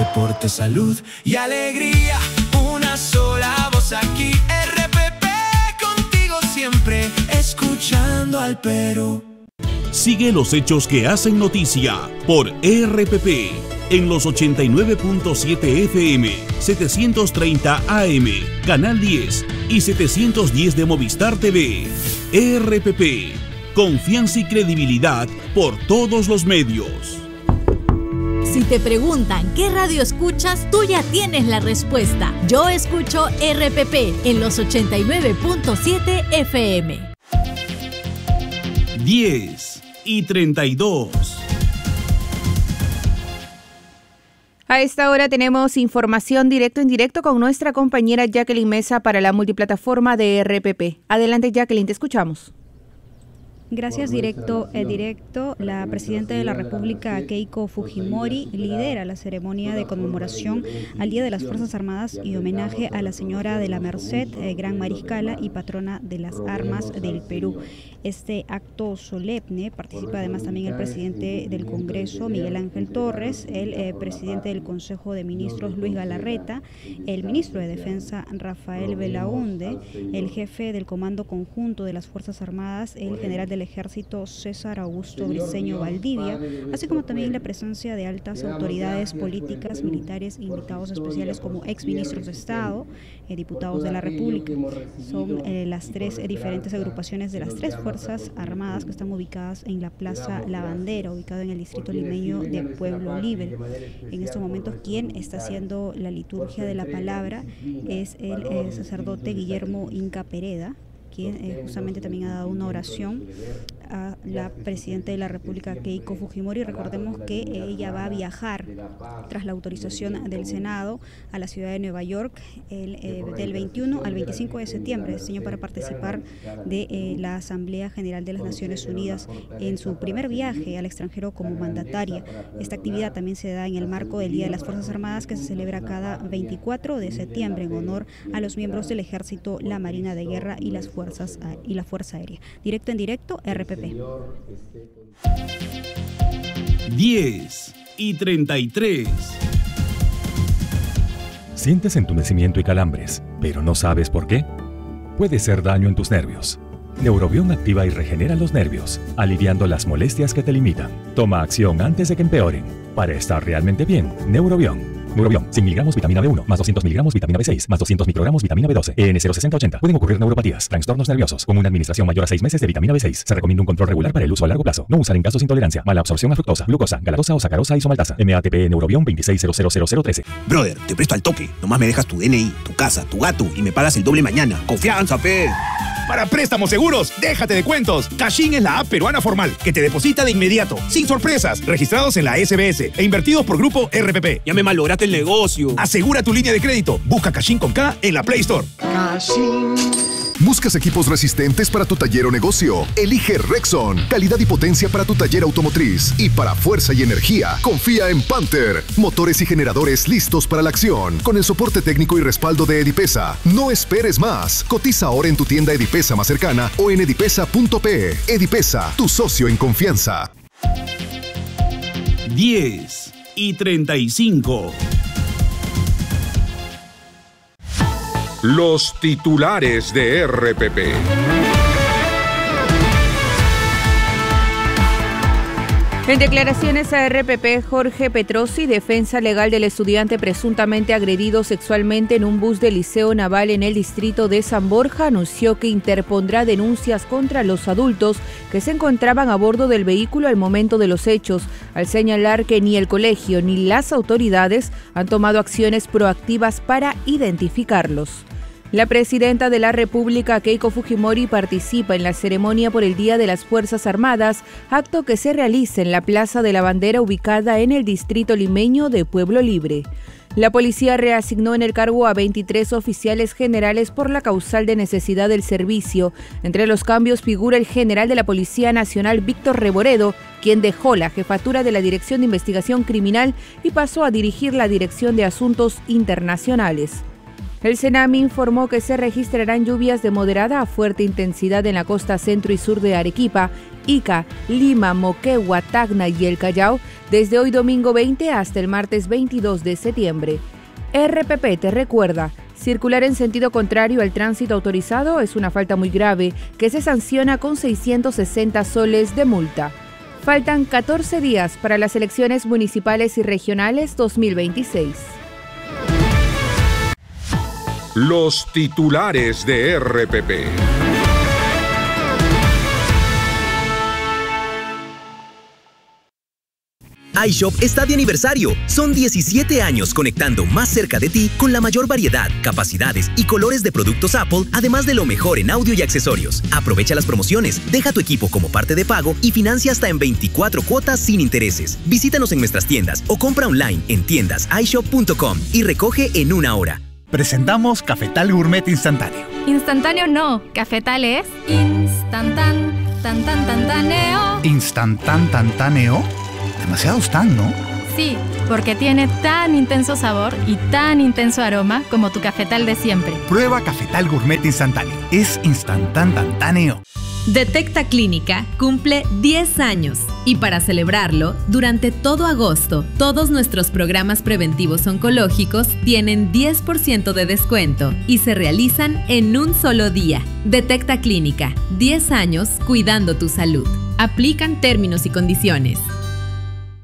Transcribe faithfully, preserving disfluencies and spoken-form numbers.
deporte, salud y alegría. Una sola voz aquí, R P P, contigo siempre, escuchando al Perú. Sigue los hechos que hacen noticia por R P P en los ochenta y nueve punto siete F M, setecientos treinta A M, Canal diez y setecientos diez de Movistar T V. R P P, confianza y credibilidad por todos los medios. Si te preguntan qué radio escuchas, tú ya tienes la respuesta. Yo escucho R P P en los ochenta y nueve punto siete F M. diez y treinta y dos. A esta hora tenemos información directo en directo con nuestra compañera Jacqueline Mesa para la multiplataforma de R P P. Adelante, Jacqueline, te escuchamos. Gracias, directo, eh, directo. La presidenta de la República, Keiko Fujimori, lidera la ceremonia de conmemoración al Día de las Fuerzas Armadas y homenaje a la señora de la Merced, eh, gran mariscala y patrona de las armas del Perú. Este acto solemne participa además también el presidente del Congreso, Miguel Ángel Torres, el eh, presidente del Consejo de Ministros, Luis Galarreta, el ministro de Defensa, Rafael Belaúnde, el jefe del Comando Conjunto de las Fuerzas Armadas, el general del Ejército, César Augusto Briceño Valdivia, así como también la presencia de altas autoridades políticas, militares, invitados especiales como exministros de Estado, eh, diputados de la República. Son eh, las tres eh, diferentes agrupaciones de las tres Fuerzas Armadas que están ubicadas en la Plaza La Bandera, ubicado en el distrito limeño de Pueblo Libre. En estos momentos, quien está haciendo la liturgia de la palabra es el eh, sacerdote Guillermo Inca Pereda, quien eh, justamente también ha dado una oración a la presidenta de la República, Keiko Fujimori. Recordemos que ella va a viajar tras la autorización del Senado a la ciudad de Nueva York el, eh, del veintiuno al veinticinco de septiembre, este año, para participar de eh, la Asamblea General de las Naciones Unidas en su primer viaje al extranjero como mandataria. Esta actividad también se da en el marco del Día de las Fuerzas Armadas, que se celebra cada veinticuatro de septiembre en honor a los miembros del Ejército, la Marina de Guerra y las Fuerzas y la Fuerza Aérea. Directo en directo, R P P. diez y treinta y tres. Sientes entumecimiento y calambres, pero no sabes por qué. Puede ser daño en tus nervios. Neurobión activa y regenera los nervios, aliviando las molestias que te limitan. Toma acción antes de que empeoren. Para estar realmente bien, Neurobión. Neurobión, cien miligramos vitamina B uno, más doscientos miligramos vitamina B seis, más doscientos microgramos vitamina B doce, E N cero sesenta ochenta. Pueden ocurrir neuropatías, trastornos nerviosos. Con una administración mayor a seis meses de vitamina B seis, se recomienda un control regular para el uso a largo plazo. No usar en casos de intolerancia, mala absorción a fructosa, glucosa, galactosa o sacarosa isomaltasa. M A T P Neurobión veintiséis cero cero cero cero trece. Brother, te presto al toque. Nomás me dejas tu D N I, tu casa, tu gato y me pagas el doble mañana. ¡Confianza, pe! Para préstamos seguros, déjate de cuentos. Cashin es la app peruana formal que te deposita de inmediato, sin sorpresas, registrados en la S B S e invertidos por Grupo R P P. Ya me malograste el negocio. Asegura tu línea de crédito. Busca Cashin con K en la Play Store. Cashing. ¿Buscas equipos resistentes para tu taller o negocio? Elige Rexon. Calidad y potencia para tu taller automotriz. Y para fuerza y energía, confía en Panther. Motores y generadores listos para la acción. Con el soporte técnico y respaldo de Edipesa. No esperes más. Cotiza ahora en tu tienda Edipesa más cercana o en edipesa punto pe. Edipesa, tu socio en confianza. diez y treinta y cinco. Los titulares de R P P. En declaraciones a R P P, Jorge Petrosi, defensa legal del estudiante presuntamente agredido sexualmente en un bus del Liceo Naval en el distrito de San Borja, anunció que interpondrá denuncias contra los adultos que se encontraban a bordo del vehículo al momento de los hechos, al señalar que ni el colegio ni las autoridades han tomado acciones proactivas para identificarlos. La presidenta de la República, Keiko Fujimori, participa en la ceremonia por el Día de las Fuerzas Armadas, acto que se realiza en la Plaza de la Bandera ubicada en el distrito limeño de Pueblo Libre. La policía reasignó en el cargo a veintitrés oficiales generales por la causal de necesidad del servicio. Entre los cambios figura el general de la Policía Nacional, Víctor Reboredo, quien dejó la jefatura de la Dirección de Investigación Criminal y pasó a dirigir la Dirección de Asuntos Internacionales. El Senami informó que se registrarán lluvias de moderada a fuerte intensidad en la costa centro y sur de Arequipa Ica, Lima, Moquegua, Tacna y El Callao desde hoy domingo veinte hasta el martes veintidós de septiembre. R P P te recuerda, circular en sentido contrario al tránsito autorizado es una falta muy grave que se sanciona con seiscientos sesenta soles de multa. Faltan catorce días para las elecciones municipales y regionales dos mil veintiséis. Los titulares de R P P. iShop está de aniversario. Son diecisiete años conectando más cerca de ti con la mayor variedad, capacidades y colores de productos Apple, además de lo mejor en audio y accesorios. Aprovecha las promociones, deja tu equipo como parte de pago y financia hasta en veinticuatro cuotas sin intereses. Visítanos en nuestras tiendas o compra online en tiendas i shop punto com y recoge en una hora. Presentamos Cafetal Gourmet Instantáneo. Instantáneo no, Cafetal es instantán, tan tan tantaneo. ¿Instantán tantaneo? Demasiado tan, ¿no? Sí, porque tiene tan intenso sabor y tan intenso aroma como tu cafetal de siempre. Prueba Cafetal Gourmet Instantáneo. Es instantán tantáneo. Detecta Clínica cumple diez años y para celebrarlo, durante todo agosto, todos nuestros programas preventivos oncológicos tienen diez por ciento de descuento y se realizan en un solo día. Detecta Clínica, diez años cuidando tu salud. Aplican términos y condiciones.